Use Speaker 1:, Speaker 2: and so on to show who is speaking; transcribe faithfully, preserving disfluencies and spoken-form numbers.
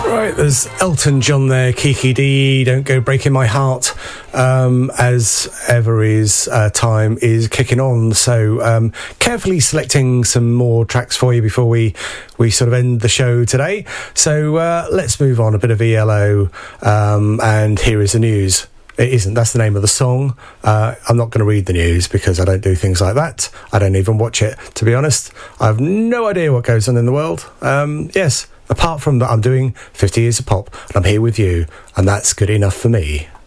Speaker 1: Right, there's Elton John there, Kiki D, Don't Go Breaking My Heart, um, as Every's uh, time is kicking on. So um, carefully selecting some more tracks for you before we, we sort of end the show today. So uh, let's move on, a bit of E L O, um, and here is the news. It isn't, that's the name of the song. Uh, I'm not going to read the news because I don't do things like that. I don't even watch it, to be honest. I have no idea what goes on in the world. Um, yes, apart from that, I'm doing fifty years of pop and I'm here with you, and that's good enough for me.